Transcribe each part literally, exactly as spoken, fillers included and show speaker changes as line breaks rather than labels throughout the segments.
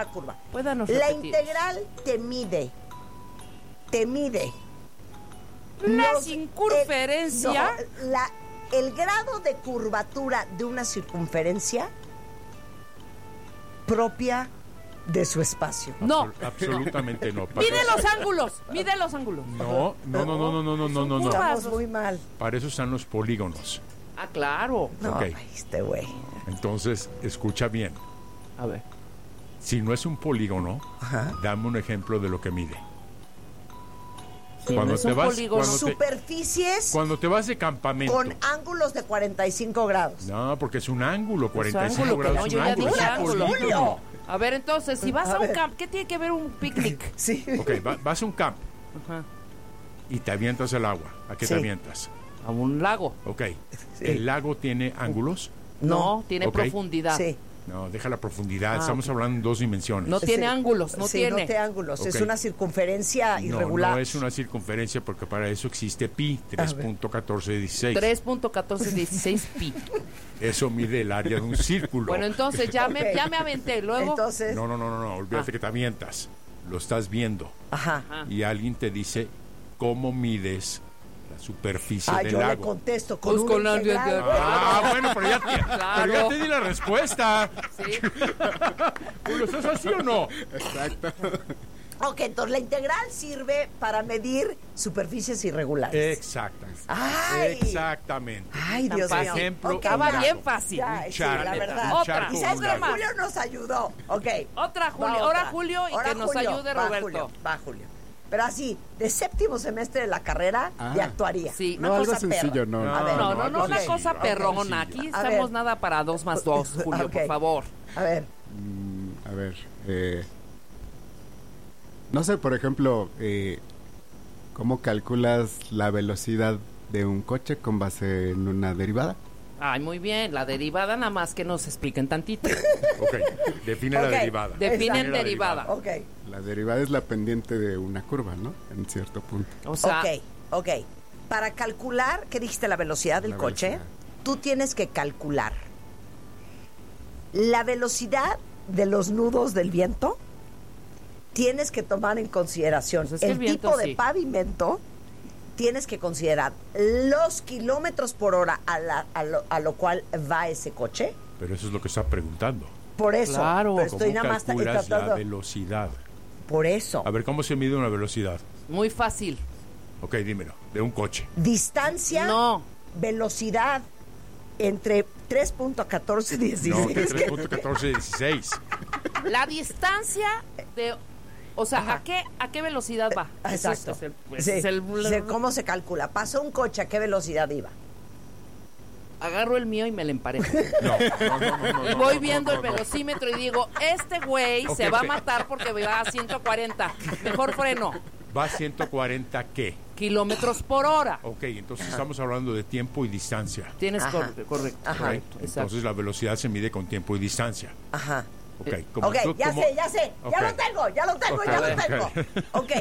una curva.
Puédanos
La
repetir.
integral te mide, te mide
La
los-
circunferencia.
el, no, la, el grado de curvatura de una circunferencia propia de su espacio.
No.
Absol- absolutamente no. Para
Mide
eso-
los ángulos, mide los ángulos.
No, no, no, no, no, no, no, no, no, no.
Estamos muy mal.
Para eso están los polígonos.
Ah, claro.
No,
Ok.
este güey.
Entonces, escucha bien.
A ver.
Si no es un polígono,
Ajá.
dame un ejemplo de lo que mide.
Si
Cuando
no es
te
un
vas-
polígono.
cuando te-
Superficies
Cuando te vas de campamento.
con ángulos de cuarenta y cinco grados.
No, porque es un ángulo, cuarenta y cinco
ángulo, que
grados.
no,
es
yo
un
ya
ángulo,
dije
es un
ángulo.
polígono.
A ver, entonces, si vas
A
a, un
ver.
camp, ¿qué tiene que ver un picnic?
Sí.
Ok, va- vas a un camp
Ajá.
y te avientas al agua. ¿A qué
Sí.
te avientas?
A un lago.
Ok.
Sí.
¿El lago tiene ángulos?
No, tiene
Ok.
profundidad.
Sí.
No, deja la profundidad.
Ah,
Estamos
ok.
hablando en dos dimensiones.
No tiene
Sí.
ángulos, no
Sí,
tiene.
no tiene ángulos. Es
Ok.
una circunferencia
No,
irregular.
no es una circunferencia porque para eso existe pi, tres punto catorce dieciséis.
tres punto catorce dieciséis pi.
Eso mide el área de un círculo.
Bueno, entonces ya me,
Ok.
ya me aventé. Luego,
Entonces,
No, no, no, no, no, olvídate
Ah.
que te avientas. Lo estás viendo
ajá.
Ajá.
y alguien te dice cómo mides la superficie
Ah,
del
yo le
lago.
contesto con
Pues
una
con la-
integral.
Ah, bueno, pero ya, te,
Claro.
pero ya te di la respuesta.
Sí.
¿Lo estás así o no?
Exacto.
Ok, entonces la integral sirve para medir superficies irregulares.
Exacto.
Ay.
Exactamente.
Ay,
Tan
Dios mío.
fácil.
Ejemplo,
Ok,
Estaba
ya.
bien fácil.
Ya,
Un
sí,
charco,
la verdad.
un
Otra.
charco
Y sabes
con
que
Otra
agua.
más.
Julio nos ayudó. Ok.
Otra, Julio.
Va
Ahora
otra.
Julio y
Ahora
que nos
Julio.
ayude
Va,
Roberto.
Julio. Va, Julio. Pero así, de séptimo semestre de la carrera,
Ah.
de actuaría.
Sí.
Una
No, algo
cosa
sencillo,
perra.
no.
A ver,
No, no,
algo
no, una
sencillo,
cosa
algo
perrona.
sencillo.
Aquí
A
estamos
ver.
nada para dos más dos, Julio,
Ok.
por favor.
A ver.
Mm, a ver, eh, no sé, por ejemplo, eh, ¿cómo calculas la velocidad de un coche con base en una derivada?
Ay, muy bien. La derivada nada más que nos expliquen tantito.
Ok, define
Ok.
la derivada.
Definen
Define la
derivada.
Ok.
La derivada es la pendiente de una curva, ¿no? En cierto punto.
O sea,
Ok, ok. Para calcular, ¿qué dijiste? La velocidad del
La
coche.
velocidad.
Tú tienes que calcular la velocidad de los nudos del viento. Tienes que tomar en consideración
Pues es que
el,
el viento,
tipo de
sí.
pavimento. Tienes que considerar los kilómetros por hora a, la- a lo, a lo cual va ese coche.
Pero eso es lo que está preguntando.
Por eso,
Claro.
pero
¿Cómo
estoy nada más
calculas la
tratando.
velocidad?
Por eso,
A ver, ¿cómo se mide una velocidad?
muy fácil.
Ok, dímelo. De un coche.
distancia,
No.
velocidad entre tres punto catorce dieciséis.
No, que tres punto catorce dieciséis.
La distancia de... O sea,
Ajá.
¿a qué, ¿a qué velocidad va? Eso
Exacto.
es el-
Sí.
es el-
Sí, ¿cómo se calcula? Pasó un coche, ¿a qué velocidad iba?
Agarro el mío y me le emparejo.
No, no, no, no, no,
Y
no,
voy
no,
viendo
no,
el
no.
velocímetro y digo, este güey
Ok,
se va a
ok.
matar porque va a ciento cuarenta. Mejor freno.
¿Va a ciento cuarenta qué?
Kilómetros por hora.
Ok, entonces estamos hablando de tiempo y distancia.
Tienes
Ajá.
cor- correcto.
Ajá.
correcto, exacto.
Entonces la velocidad se mide con tiempo y distancia.
Ajá.
Ok,
Eh,
como
Ok,
tú-
ya
como-
sé, ya sé.
Ok.
Ya lo tengo, ya lo tengo,
Ok,
ya lo
ok.
tengo. Ok.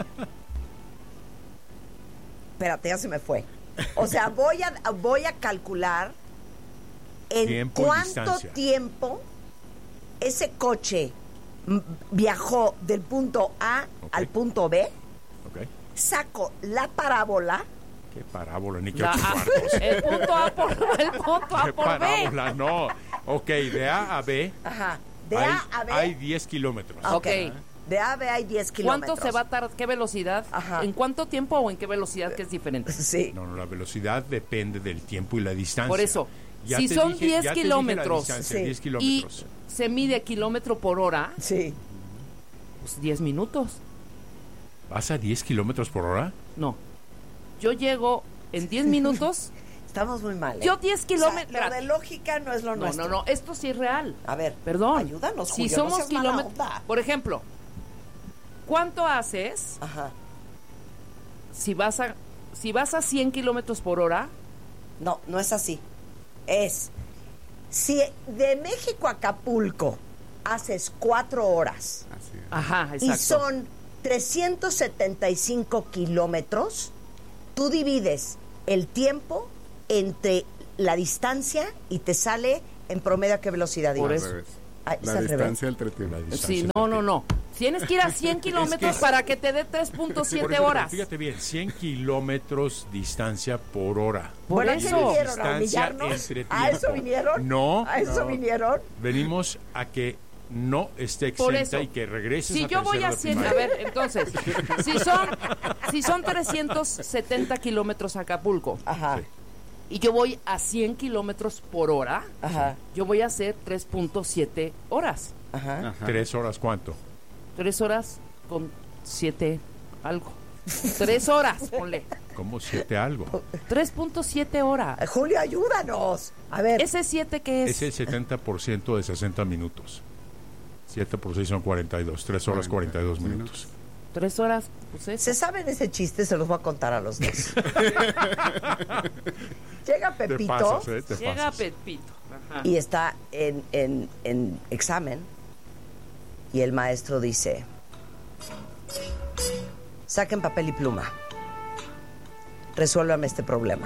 Espérate, ya se me fue. O sea, voy a, voy a calcular en
Tiempo y
cuánto
distancia.
tiempo ese coche mm, viajó del punto A
Ok.
al punto B.
Ok.
Saco la parábola.
Qué parábola, ni qué
La
ocho
A-
cuartos.
el punto A por, el punto A
Qué
por B.
parábola, no. Ok, de A a B
Ajá. De
hay,
A a B.
hay diez kilómetros.
Ah,
Ok.
De A a B hay diez kilómetros.
¿Cuánto se va a tardar? ¿Qué velocidad?
Ajá.
¿En cuánto tiempo o en qué velocidad que es diferente?
Sí.
No, no, la velocidad depende del tiempo y la distancia.
Por eso,
Ya
si
te
son
dije-
diez
ya te dije la
kilómetros
distancia,
Sí.
diez
y
kilómetros.
se mide kilómetro por hora,
Sí.
pues diez minutos.
¿Vas a diez kilómetros por hora?
No. Yo llego en diez minutos.
Estamos muy mal. ¿eh?
Yo diez
O sea,
kilómetros.
lo de lógica no es lo
No,
nuestro.
no, no, esto sí es real.
A ver,
Perdón.
ayúdanos,
Si
Julio, no
somos
seas mala
kilómetros.
onda.
Por ejemplo, ¿cuánto haces
Ajá.
si vas a si vas a cien kilómetros por hora?
No, no es así. Es, si de México a Acapulco haces cuatro horas
Así es.
Ajá,
y
exacto.
son trescientos setenta y cinco kilómetros, tú divides el tiempo entre la distancia y te sale en promedio a qué velocidad
Por
ibas.
eso.
Al revés.
Ah, es
La
al revés.
distancia entre tiempo.
La distancia
Sí, no, no, no. Tienes que ir a cien kilómetros para que te dé tres punto
Por
siete
eso,
horas.
Fíjate bien, cien kilómetros distancia por hora.
Por
Bueno, ¿a qué
eso.
vinieron? ¿A
Distancia
humillarnos?
entre
¿A eso
tiempo.
vinieron?
No,
¿A eso
no.
vinieron?
Venimos a que no esté
Por
exenta
eso.
y que regreses
Si
a
yo voy
tercero
a
de
cien, a
primaria.
ver, entonces, si son, si son trescientos setenta kilómetros a Acapulco
Ajá,
Sí.
y yo voy a cien kilómetros por hora,
ajá,
yo voy a hacer tres punto siete horas.
ajá.
Ajá.
¿Tres horas cuánto?
Tres horas con siete algo. Tres horas, ponle.
¿Cómo siete algo?
tres punto siete horas.
Eh, Julio, ayúdanos. A ver,
¿Ese siete qué es?
Es el setenta por ciento de sesenta minutos. siete por seis son cuarenta y dos. tres horas cuarenta y dos minutos.
Tres horas, pues eso.
¿se saben ese chiste? Se los voy a contar a los dos. Llega
Te
Pepito
pasas, ¿eh? Te
Llega
pasas.
Pepito. Ajá.
y está en, en, en examen y el maestro dice, saquen papel y pluma, resuélvame este problema.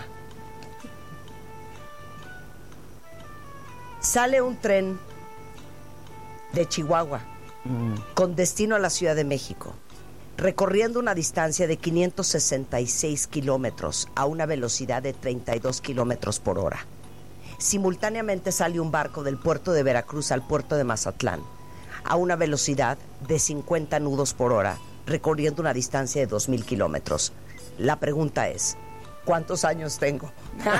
Sale un tren de Chihuahua con destino a la Ciudad de México, recorriendo una distancia de quinientos sesenta y seis kilómetros a una velocidad de treinta y dos kilómetros por hora. Simultáneamente sale un barco del puerto de Veracruz al puerto de Mazatlán a una velocidad de cincuenta nudos por hora, recorriendo una distancia de dos mil kilómetros. La pregunta es, ¿cuántos años tengo?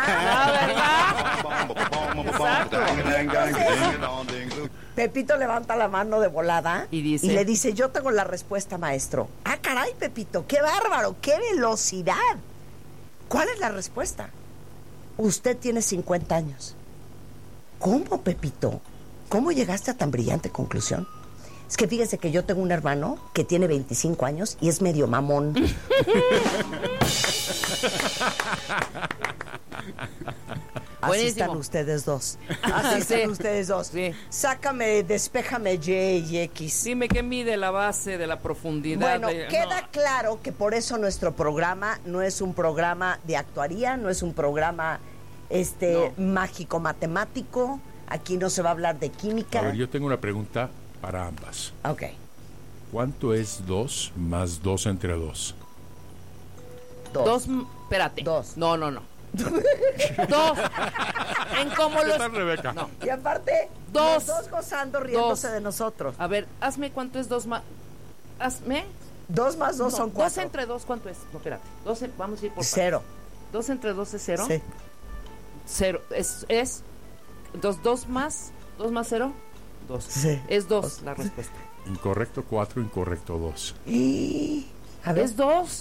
Pepito levanta la mano de volada
Y dice-
le dice, yo tengo la respuesta, maestro. Ah, caray, Pepito, qué bárbaro, qué velocidad. ¿Cuál es la respuesta? Usted tiene cincuenta años. ¿Cómo, Pepito? ¿Cómo llegaste a tan brillante conclusión? Es que fíjese que yo tengo un hermano que tiene veinticinco años y es medio mamón. Así
Buenísimo.
están ustedes dos. Así
Sí.
están ustedes dos.
Sí.
Sácame, despéjame Y y X.
Dime qué mide la base de la profundidad.
Bueno,
de-
queda
no.
claro que por eso nuestro programa no es un programa de actuaría, no es un programa este
No.
mágico matemático. Aquí no se va a hablar de química.
A ver, yo tengo una pregunta para ambas.
Ok.
¿Cuánto es dos más dos entre dos?
Dos.
Dos, m- espérate.
Dos.
No, no, no. Dos. En cómo
¿Qué
los...
tal, Rebeca?
No.
Y aparte,
Dos.
los dos gozando, riéndose
Dos.
de nosotros.
A ver, hazme cuánto es dos más... Hazme...
Dos más dos
No,
son
dos
cuatro.
entre dos, ¿cuánto es? No, espérate. Dos, en- vamos a ir por partes.
Cero.
Dos entre dos es cero.
Sí.
Cero. Es... es dos, dos más... Dos más cero. Dos.
Sí.
Es dos la respuesta.
Incorrecto cuatro, incorrecto dos.
Y... A ver.
Es dos.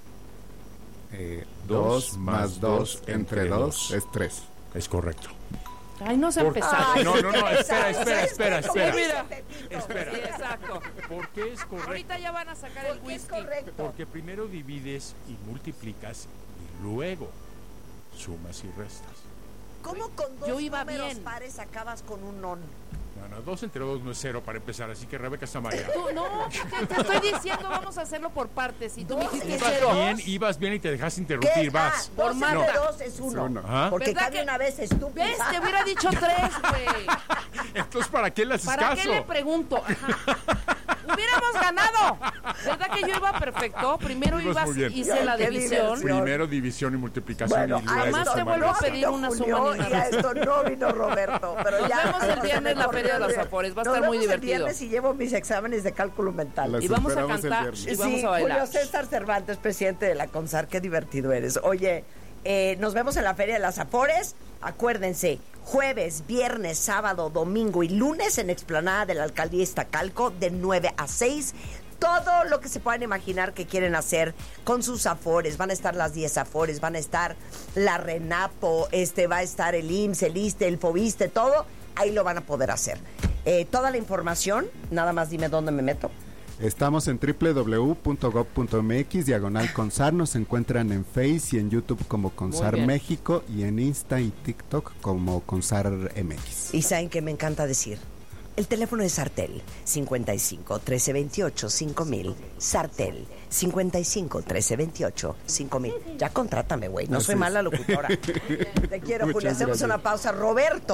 Eh,
Dos
dos
más
más dos
dos
entre
entre
dos
dos.
es tres.
Es correcto.
Ay, no se ha
Por-
empezado.
Ay,
No, no, no,
sí,
espera,
exacto.
espera, espera,
¿Cómo
espera.
dice
Mira.
Pepito?
Espera.
Sí, exacto.
¿Por qué es correcto?
Ahorita ya van a sacar el
Porque es
whisky.
correcto.
Porque primero divides y multiplicas y luego sumas y restas.
¿Cómo con dos
Yo iba
números
bien.
pares acabas con un non?
No, no, dos entre dos no es cero para empezar, así que Rebeca está mareada.
Tú, no, te, te estoy diciendo, vamos a hacerlo por partes. Y tú me
Dos
dijiste
y
Ibas
cero.
bien, ibas bien y te dejaste interrumpir, vas.
Ah,
Por
dos
más-
entre
No.
dos es uno.
Uno.
Ajá.
Porque
¿Verdad
cambia
que-
una vez estúpida.
¿Ves? Te hubiera dicho tres, güey.
Entonces, ¿para qué le haces
¿Para
caso?
qué le pregunto? Ajá. ¡Hubiéramos ganado! ¿Verdad que yo iba perfecto? Primero
Ibas
ibas,
muy bien.
hice la
Qué
división.
diversión.
Primero división y multiplicación
Bueno,
y luego
además te
sumas
vuelvo a
y restas.
pedir una
Julio,
suma ni una
y a
resta.
esto no vino Roberto, pero
Nos
ya.
vemos el viernes en la Feria de las
Nos
Afores, va a
vemos
estar muy
el
divertido.
viernes y llevo mis exámenes de cálculo mental.
Las
Y vamos a
esperamos el
cantar
viernes.
y vamos
Sí,
a bailar.
Julio César Cervantes, presidente de la CONSAR, qué divertido eres. Oye, eh, nos vemos en la Feria de las Afores. Acuérdense, jueves, viernes, sábado, domingo y lunes en Explanada de la Alcaldía Iztacalco de nueve a seis. Todo lo que se puedan imaginar que quieren hacer con sus afores. Van a estar las diez afores, van a estar la RENAPO, este, va a estar el I M S S, el ISSSTE, el FOBISTE, todo. Ahí lo van a poder hacer. Eh, toda la información, nada más dime dónde me meto.
Estamos en doble u doble u doble u punto gob punto m x, diagonal Consar. Nos encuentran en Face y en YouTube como Consar
bien.
México y en Insta y TikTok como Consar M X.
Y saben que me encanta decir. El teléfono es Sartel, cincuenta y cinco, trece veintiocho, cinco mil. Sartel, cincuenta y cinco, trece veintiocho, cinco mil. Ya contrátame, güey. No soy
Así
mala
es.
locutora. Te quiero,
Muchas
Julio. Hacemos
gracias.
una pausa. Roberto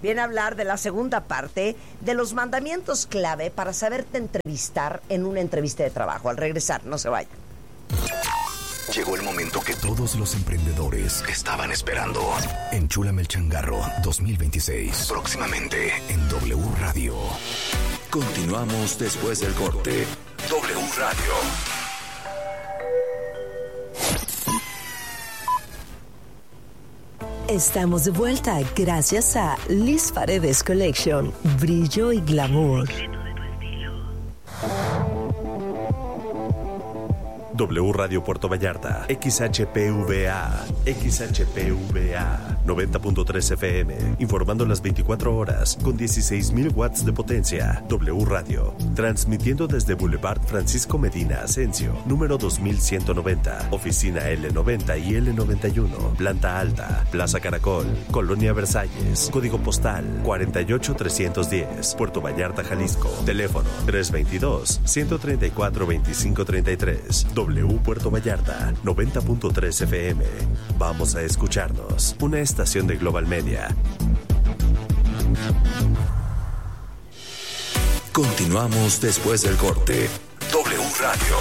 viene a hablar de la segunda parte de los mandamientos clave para saberte entrevistar en una entrevista de trabajo. Al regresar, no se vayan.
Llegó el momento que todos los emprendedores estaban esperando. Enchúlame el changarro dos mil veintiséis. Próximamente en W Radio. Continuamos después del corte. W Radio.
Estamos de vuelta gracias a Liz Paredes Collection. Brillo y glamour.
W Radio Puerto Vallarta, X H P V A, X H P V A, noventa punto tres F M, informando las veinticuatro horas con dieciséis mil watts de potencia. W Radio, transmitiendo desde Boulevard Francisco Medina Asensio, número dos mil ciento noventa, oficina L noventa y L noventa y uno, planta alta, Plaza Caracol, Colonia Versalles, código postal cuarenta y ocho trescientos diez, Puerto Vallarta, Jalisco, teléfono tres veintidós, ciento treinta y cuatro, veinticinco treinta y tres. W Puerto Vallarta, noventa punto tres F M. Vamos a escucharnos. Una estación de Global Media.
Continuamos después del corte. W Radio.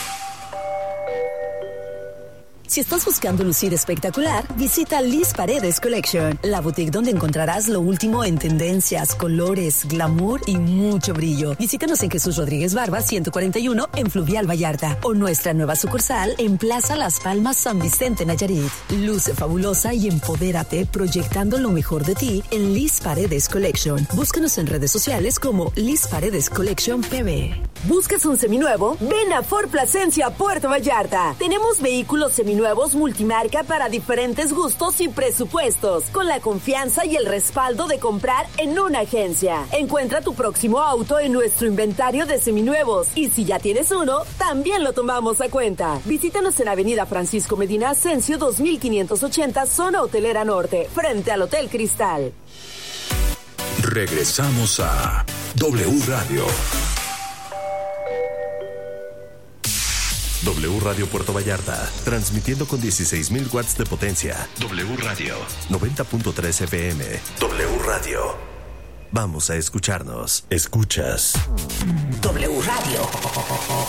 Si estás buscando lucir espectacular, visita Liz Paredes Collection, la boutique donde encontrarás lo último en tendencias, colores, glamour y mucho brillo. Visítanos en Jesús Rodríguez Barba ciento cuarenta y uno en Fluvial Vallarta o nuestra nueva sucursal en Plaza Las Palmas San Vicente Nayarit. Luce fabulosa y empodérate proyectando lo mejor de ti en Liz Paredes Collection. Búscanos en redes sociales como Liz Paredes Collection P B.
¿Buscas un seminuevo? Ven a Ford Plasencia, Puerto Vallarta. Tenemos vehículos seminuevos multimarca para diferentes gustos y presupuestos, con la confianza y el respaldo de comprar en una agencia. Encuentra tu próximo auto en nuestro inventario de seminuevos y si ya tienes uno, también lo tomamos a cuenta. Visítanos en Avenida Francisco Medina Asensio dos mil quinientos ochenta, zona hotelera norte, frente al Hotel Cristal.
Regresamos a W Radio.
W Radio Puerto Vallarta, transmitiendo con dieciséis mil watts de potencia. W Radio, noventa punto tres F M. W Radio. Vamos a escucharnos. Escuchas
W Radio.